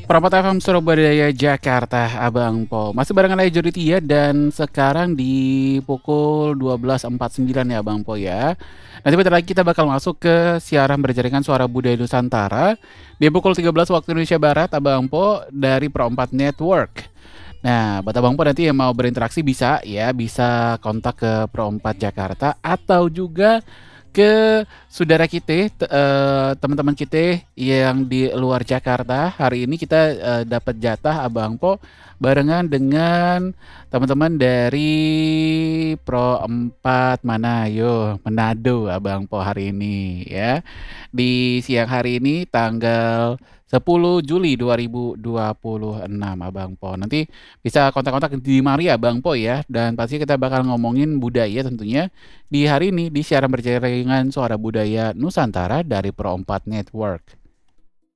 Perapatan FM Surabaya Jakarta, Abang Po. Masih barengan saya Jody Tia dan sekarang di pukul 12.49 ya Abang Po ya. Nanti bentar lagi kita bakal masuk ke siaran berjaringan suara budaya Nusantara di pukul 13 waktu Indonesia Barat Abang Po dari Pro 4 Network. Nah, buat Abang Po nanti yang mau berinteraksi bisa ya, bisa kontak ke Pro 4 Jakarta atau juga ke saudara kita, teman-teman kita yang di luar Jakarta. Hari ini kita dapat jatah Abang Po barengan dengan teman-teman dari Pro 4 mana? Yo, Manado Abang Po hari ini ya. Di siang hari ini tanggal 10 Juli 2026 Abang Po. Nanti bisa kontak-kontak di Maria Bang Po ya, dan pasti kita bakal ngomongin budaya tentunya di hari ini di siaran berjaringan suara budaya Nusantara dari Pro 4 Network.